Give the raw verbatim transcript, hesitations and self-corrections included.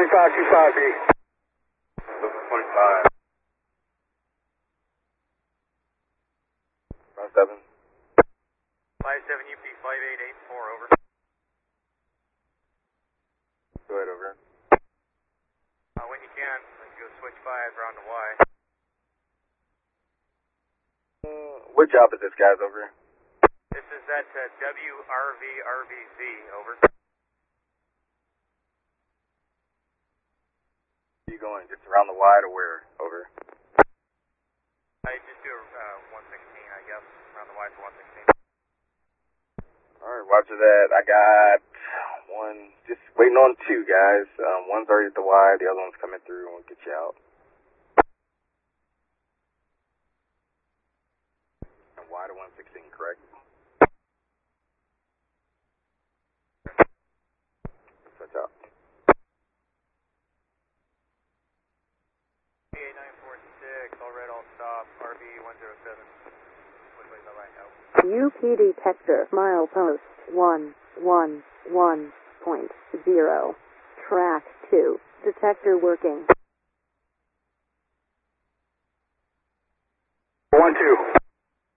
twenty-five two five B. twenty-five. Round seven. five seven U P five eight eight four, over. Go ahead, over. Uh, when you can, let's go switch five around to Y. Mm, what job is this, guys, over? This is at uh, W R V R V Z, over. You going just around the Y to where, over? I just do a uh, one sixteen, I guess, around the Y for one sixteen. Alright, roger that. I got one, just waiting on two, guys. Um, one's already at the Y, the other one's coming through, and we'll get you out. And Y to one sixteen, correct? Touch out. P eight nine four six, all red, all stop, R V one zero seven. Which way is that line out? U P detector, milepost one one one point zero. Track two. Detector working.